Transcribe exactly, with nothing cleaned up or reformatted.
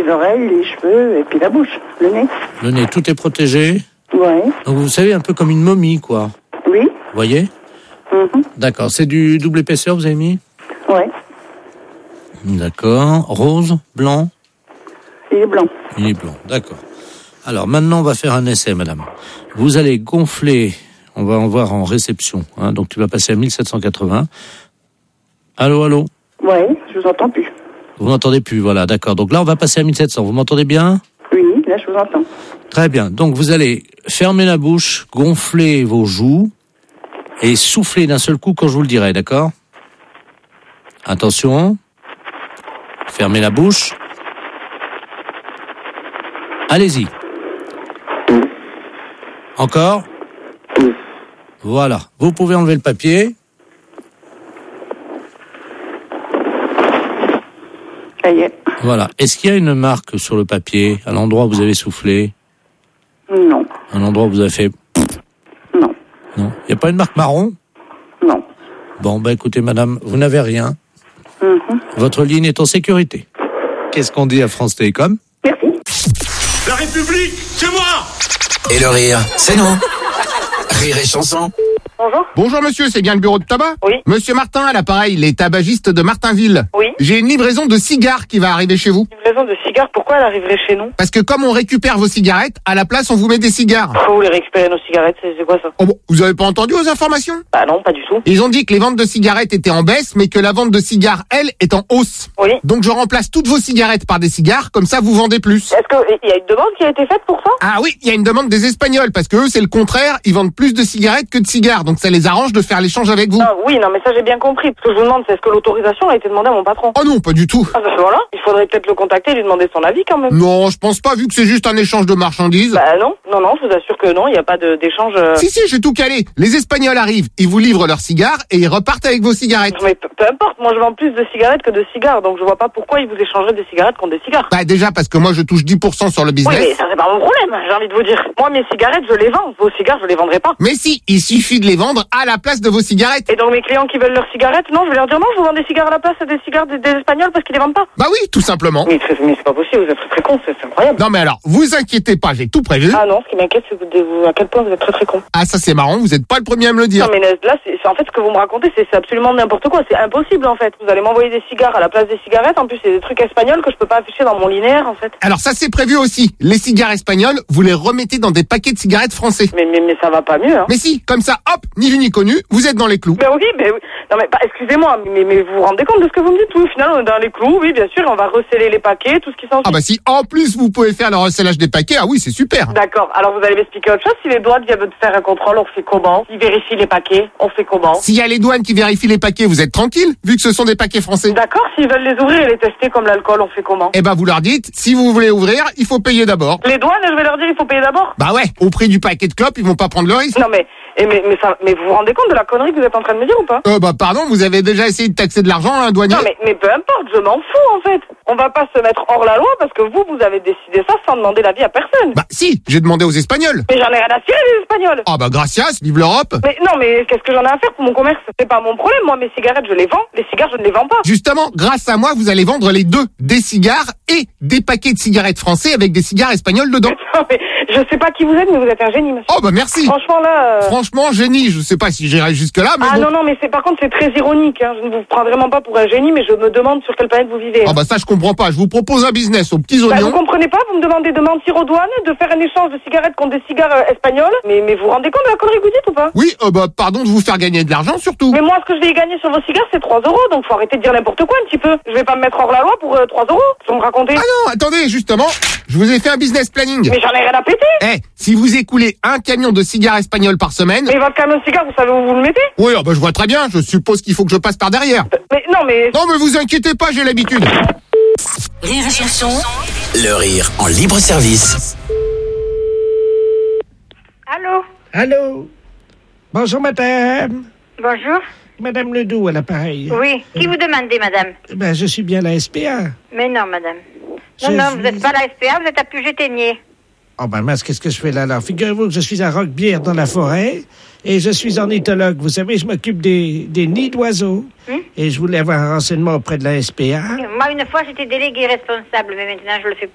les oreilles, les cheveux, et puis la bouche, le nez. Le nez, tout est protégé? Oui. Donc vous savez, un peu comme une momie, quoi. Oui. Vous voyez? Mm-hmm. D'accord. C'est du double épaisseur, vous avez mis? Oui. D'accord. Rose? Blanc? Il est blanc. Il est blanc, d'accord. Alors maintenant, on va faire un essai, madame. Vous allez gonfler, on va en voir en réception, hein, donc tu vas passer à mille sept cent quatre-vingts. Allô, allô? Oui, je vous entends plus. Vous m'entendez plus, voilà, d'accord. Donc là, on va passer à mille sept cents. Vous m'entendez bien? Oui, là, je vous entends. Très bien. Donc vous allez fermer la bouche, gonfler vos joues et souffler d'un seul coup quand je vous le dirai, d'accord? Attention. Fermez la bouche. Allez-y. Encore. Voilà. Vous pouvez enlever le papier. Ça y est. Voilà. Est-ce qu'il y a une marque sur le papier, à l'endroit où vous avez soufflé? Non. Un endroit où vous avez fait... Non. Non. Il n'y a pas une marque marron? Non. Bon, bah écoutez, madame, vous n'avez rien. Mm-hmm. Votre ligne est en sécurité. Qu'est-ce qu'on dit à France Télécom? Merci. La République, c'est moi! Et le rire, c'est nous. Rire et chanson. Bonjour. Bonjour monsieur, c'est bien le bureau de tabac? Oui. Monsieur Martin à l'appareil, les tabagistes de Martinville. Oui. J'ai une livraison de cigares qui va arriver chez vous. Livraison de cigares, pourquoi elle arriverait chez nous? Parce que comme on récupère vos cigarettes, à la place on vous met des cigares. Pourquoi vous voulez récupérer nos cigarettes? C'est c'est quoi ça? Oh bon, vous avez pas entendu aux informations? Bah non, pas du tout. Ils ont dit que les ventes de cigarettes étaient en baisse, mais que la vente de cigares, elle, est en hausse. Oui. Donc je remplace toutes vos cigarettes par des cigares, comme ça vous vendez plus. Est-ce qu'il y a une demande qui a été faite pour ça? Ah oui, il y a une demande des Espagnols, parce que eux c'est le contraire, ils vendent plus de cigarettes que de cigares, donc ça les arrange de faire l'échange avec vous. Ah, oui, non, mais ça j'ai bien compris. Ce que je vous demande, c'est est-ce que l'autorisation a été demandée à mon patron? Oh non, pas du tout. Ah, bah voilà, il faudrait peut-être le contacter et lui demander son avis quand même. Non, je pense pas, vu que c'est juste un échange de marchandises. Bah non, non, non, je vous assure que non, il n'y a pas de- d'échange. euh. Si, si, j'ai tout calé. Les Espagnols arrivent, ils vous livrent leurs cigares et ils repartent avec vos cigarettes. Mais peu, peu importe, moi je vends plus de cigarettes que de cigares, donc je vois pas pourquoi ils vous échangeraient des cigarettes contre des cigares. Bah déjà parce que moi je touche dix pour cent sur le Oui, business. mais ça c'est pas mon problème, j'ai envie de vous dire. Moi mes cigarettes, je les vends, vos cigares, je les vendrai pas. Mais si, il suffit de les vendre à la place de vos cigarettes. Et donc mes clients qui veulent leurs cigarettes, non, je vais leur dire non, je vous vends des cigares à la place des cigares des, des Espagnols parce qu'ils les vendent pas. Bah oui, tout simplement. Mais, très- mais c'est pas possible, vous êtes très très con, c'est c'est incroyable. Non mais alors, vous inquiétez pas, j'ai tout prévu. Ah non, ce qui m'inquiète, c'est vous, vous- à quel point vous êtes très très con. Ah ça c'est marrant, vous êtes pas le premier à me le dire. Non mais là, c'est c'est- en fait ce que vous me racontez, c'est c'est absolument n'importe quoi, c'est impossible en fait. Vous allez m'envoyer des cigares à la place des cigarettes, en plus c'est des trucs espagnols que je peux pas afficher dans mon linéaire en fait. Alors ça c'est prévu aussi. Les cigares espagnols, vous les remettez dans des paquets de cigarettes français. Mais, mais, mais ça va pas mieux, hein. Mais si, comme ça, hop, ni vu ni connu, vous êtes dans les clous. Ben oui, ben oui. Non mais bah, excusez-moi, mais, mais vous vous rendez compte de ce que vous me dites? Oui, au final on est dans les clous, oui bien sûr, on va recéler les paquets, tout ce qui s'ensuit. Ah bah si, en plus vous pouvez faire le recellage des paquets, ah oui c'est super. D'accord, alors vous allez m'expliquer autre chose? Si les douanes viennent de faire un contrôle, on fait comment? Ils vérifient les paquets, on fait comment? S'il y a les douanes qui vérifient les paquets, vous êtes tranquille, vu que ce sont des paquets français. D'accord, s'ils veulent les ouvrir et les tester comme l'alcool, on fait comment? Eh ben vous leur dites, si vous voulez ouvrir, il faut payer d'abord. Les douanes, je vais leur dire il faut payer d'abord? Bah ouais, au prix du paquet de clopes, ils vont pas prendre le risque. Non mais, et mais, mais, ça, mais vous vous rendez compte de la connerie que vous êtes en train de me dire ou pas? Euh bah pardon, vous avez déjà essayé de taxer de l'argent à un douanier? Non mais, mais peu importe, je m'en fous en fait. On va pas se mettre hors la loi parce que vous, vous avez décidé ça sans demander l'avis à personne. Bah si, j'ai demandé aux Espagnols. Mais j'en ai rien à cirer les Espagnols. Ah bah gracias, vive l'Europe. Mais non mais qu'est-ce que j'en ai à faire pour mon commerce? C'est pas mon problème, moi mes cigarettes je les vends, les cigares je ne les vends pas. Justement, grâce à moi, vous allez vendre les deux, des cigares et des paquets de cigarettes français avec des cigares espagnols dedans. Non mais je sais pas qui vous êtes mais vous êtes un génie monsieur. Oh bah merci. Franchement là... euh, Franchement, génie, je sais pas si j'irai jusque là, mais Ah bon. non non mais c'est par contre c'est très ironique, hein. Je ne vous prends vraiment pas pour un génie mais je me demande sur quelle planète vous vivez. hein. Ah bah ça je comprends pas, je vous propose un business aux petits Bah, oignons. vous comprenez pas, vous me demandez de mentir aux douanes, de faire un échange de cigarettes contre des cigares euh, espagnols. Mais, mais vous vous rendez compte de la connerie que vous dites ou pas? Oui, euh, bah pardon de vous faire gagner de l'argent surtout. Mais moi, ce que je vais y gagner sur vos cigares, c'est trois euros. Donc faut arrêter de dire n'importe quoi un petit peu. Je vais pas me mettre hors la loi pour euh, trois euros. Vous me racontez? Ah non, attendez, justement, je vous ai fait un business planning. Mais j'en ai rien à péter. Eh, si vous écoulez un camion de cigares espagnols par semaine... Mais votre camion de cigares, vous savez où vous le mettez? Oui, ah bah je vois très bien, je suppose qu'il faut que je passe par derrière. Mais non, mais... Non mais vous inquiétez pas, j'ai l'habitude. Rire et chanson. Le rire en libre service. Allô? Allô? Bonjour, madame. Bonjour. Madame Ledoux à l'appareil. Oui. Qui vous demandez, madame? Ben, je suis bien la S P A. Mais non, madame. Non, Je non, suis- vous n'êtes pas la S P A, vous êtes à Puget-Ténier. Oh, ben, mince, qu'est-ce que je fais là, alors? Figurez-vous que je suis à Roquebière dans la forêt et je suis ornithologue. Vous savez, je m'occupe des, des nids d'oiseaux. Hum? Et je voulais avoir un renseignement auprès de la S P A. Moi, une fois, j'étais déléguée responsable, mais maintenant, je le fais